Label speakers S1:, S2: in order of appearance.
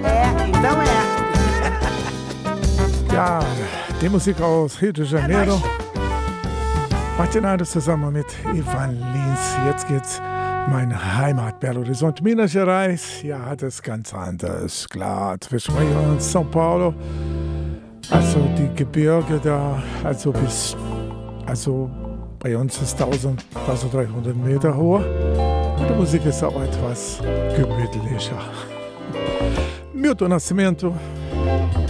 S1: Então é.
S2: Ja, die Musik aus Rio de Janeiro. Martinado zusammen mit Ivan Lins. Jetzt geht's meine Heimat, Belo Horizonte, Minas Gerais. Ja, das ist ganz anders. Klar, zwischen Rio und São Paulo. Also die Gebirge da, also bei uns ist 1300 Meter hoch. Die Musik ist auch etwas gemütlicher. Milton Nascimento,